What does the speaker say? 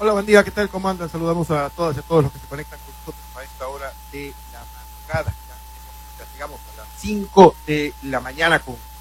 Hola, buen día, ¿qué tal? ¿Cómo andan? Saludamos a todas y a todos los que se conectan con nosotros a esta hora de la madrugada. Ya llegamos a las 5 de la mañana con